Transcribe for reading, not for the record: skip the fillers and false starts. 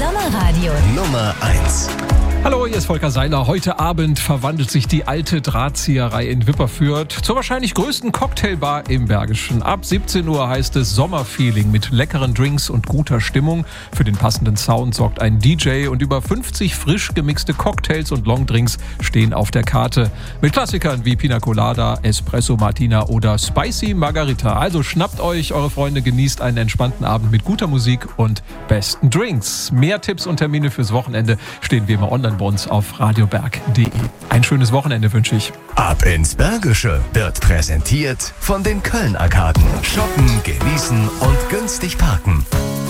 Sommerradio Nummer 1. Hallo, hier ist Volker Seiler. Heute Abend verwandelt sich die alte Drahtzieherei in Wipperfürth zur wahrscheinlich größten Cocktailbar im Bergischen. Ab 17 Uhr heißt es Sommerfeeling mit leckeren Drinks und guter Stimmung. Für den passenden Sound sorgt ein DJ und über 50 frisch gemixte Cocktails und Longdrinks stehen auf der Karte. Mit Klassikern wie Pina Colada, Espresso Martina oder Spicy Margarita. Also schnappt euch eure Freunde, genießt einen entspannten Abend mit guter Musik und besten Drinks. Mehr Tipps und Termine fürs Wochenende stehen wie immer online bei uns auf radioberg.de. Ein schönes Wochenende wünsche ich. Ab ins Bergische wird präsentiert von den Köln-Arkaden. Shoppen, genießen und günstig parken.